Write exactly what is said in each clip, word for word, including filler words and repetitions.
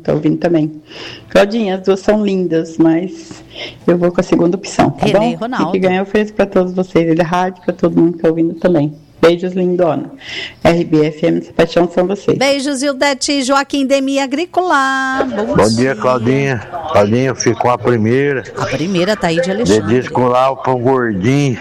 tá ouvindo também. Claudinha, as duas são lindas, mas eu vou com a segunda opção, tá Renê bom? Ronaldo. O que ganha eu ofereço para todos vocês, ele é rádio, para todo mundo que tá ouvindo também. Beijos, lindona. R B F M, essa paixão são vocês. Beijos, Ildete, Joaquim Demi Agrícola. Bom, Bom dia, Claudinha. Claudinha, eu fico com a primeira. A primeira tá aí de Alexandre. Dedisco lá o Pão Gordinho,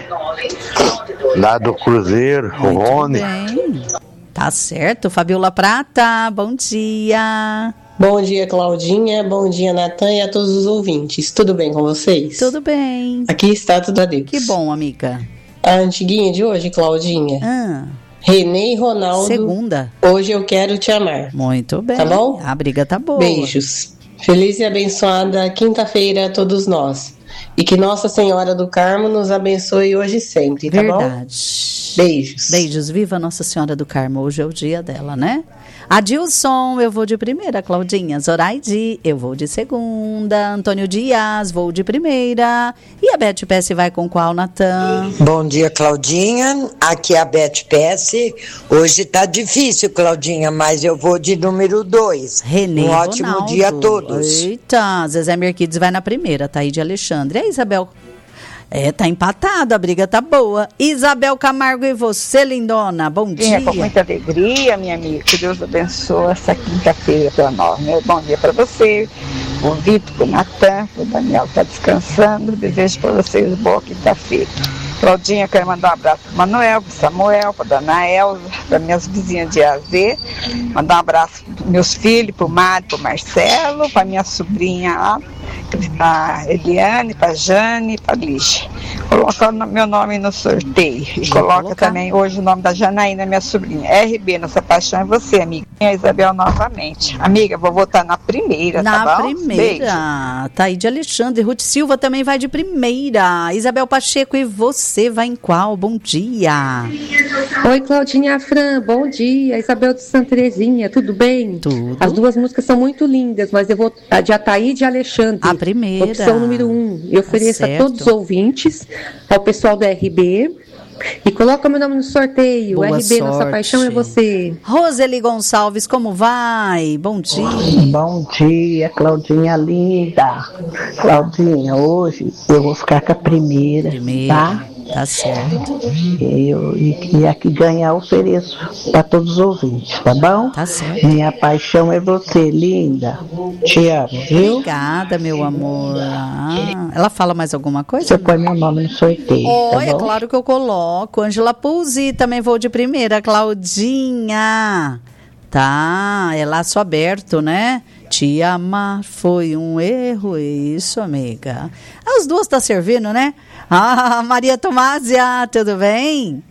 lá do Cruzeiro, Muito o Rony. bem. Tá certo, Fabiola Prata, bom dia. Bom dia, Claudinha. Bom dia, Natan, e a todos os ouvintes. Tudo bem com vocês? Tudo bem. Aqui está tudo a Deus. Que bom, amiga. A antiguinha de hoje, Claudinha. Ah, Renê e Ronaldo. segunda. Hoje eu quero te amar. Muito bem. Tá bom? A briga tá boa. Beijos. Feliz e abençoada quinta-feira a todos nós. E que Nossa Senhora do Carmo nos abençoe hoje e sempre, tá bom? Verdade. Beijos. Beijos. Viva Nossa Senhora do Carmo. Hoje é o dia dela, né? Adilson, eu vou de primeira. Claudinha. Zoraide, eu vou de segunda. Antônio Dias, vou de primeira. E a Beth Pesce vai com qual, Natan? Bom dia, Claudinha. Aqui é a Beth Pesce. Hoje tá difícil, Claudinha, mas eu vou de número dois. Renê Um ótimo Ronaldo. dia a todos. Eita, Zezé Merquides vai na primeira, tá aí de Alexandre. E a Isabel? É, tá empatado, a briga tá boa. Isabel Camargo e você, lindona, bom dia. Com muita alegria, minha amiga, que Deus abençoe essa quinta-feira para nós, né? Bom dia para você, o Vitor, o Natan, o Daniel tá descansando, desejo para vocês boa quinta-feira. Claudinha, quero mandar um abraço para o Manuel, para o Samuel, para a Dona Elza, para minhas vizinhas de A Z, mandar um abraço para meus filhos, para o Mário, para o Marcelo, para minha sobrinha lá, a Eliane, para a Jane, para a Lígia. Coloca o meu nome no sorteio e Vou coloca colocar. também hoje o nome da Janaína, minha sobrinha. R B, nossa paixão é você, amiga. E a Isabel novamente. Amiga, vou votar na primeira, Na tá bom? primeira, Beijo. tá aí de Alexandre. Ruth Silva também vai de primeira. Isabel Pacheco, e você vai em qual? Bom dia. Oi, Claudinha Fran, bom dia. Isabel de Santa Terezinha, tudo bem? Tudo. As duas músicas são muito lindas, mas eu vou a de Ataí e de Alexandre. A primeira. Opção número um. Eu ofereço Tá a todos os certo. ouvintes, ao pessoal da R B. E coloca meu nome no sorteio. Boa R B, nossa sorte. paixão é você. Roseli Gonçalves, como vai? Bom dia. Bom dia, Claudinha linda. Claudinha, hoje eu vou ficar com a primeira, Primeira, tá? tá certo. E, eu, e, e a que ganhar eu ofereço para todos os ouvintes, tá bom? Tá certo. Minha paixão é você, linda. Te amo, viu? Obrigada, meu amor. Ah, ela fala mais alguma coisa? Você põe meu nome no sorteio, Olha, tá é bom? claro que eu coloco. Angela Puzzi, também vou de primeira. Claudinha. Tá, é laço aberto, né? Te amar foi um erro, isso, amiga. As duas tá servindo, né? Ah, Maria Tomásia, tudo bem?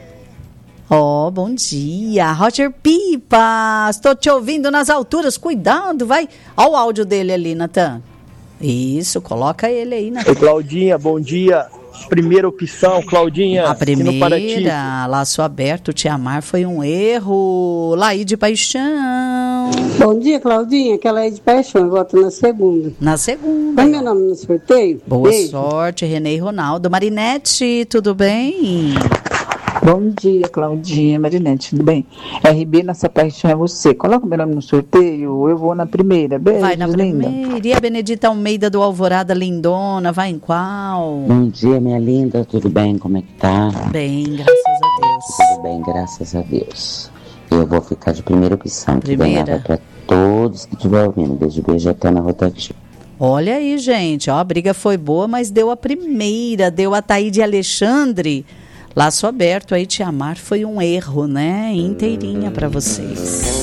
Ó, oh, bom dia. Roger Pipa, estou te ouvindo nas alturas. Cuidado, vai. Ó o áudio dele ali, Natan. Isso, coloca ele aí, Natan. Oi, Claudinha, bom dia. Primeira opção, Claudinha. A aqui no Paraty. primeira, laço aberto, te amar foi um erro. Laí de paixão. Bom dia, Claudinha, que ela é de paixão, eu voto na segunda. Na segunda. Põe meu nome no sorteio. Boa Beijo. sorte, Renê e Ronaldo. Marinete, tudo bem? Bom dia, Claudinha, Marinete, tudo bem? R B, nossa paixão é você. Coloca o meu nome no sorteio, eu vou na primeira. Beijo, Vai na linda. primeira. E a Benedita Almeida do Alvorada Lindona, vai em qual? Bom dia, minha linda, tudo bem? Como é que tá? Bem, graças a Deus. Tudo bem, graças a Deus. Eu vou ficar de primeira opção, que Primeira. ganhava pra todos que estiver ouvindo. Beijo, beijo, até na rotativa. Olha aí, gente, ó, a briga foi boa, mas deu a primeira, deu a Thaí de Alexandre. Laço aberto aí, te amar foi um erro, né? Inteirinha pra vocês.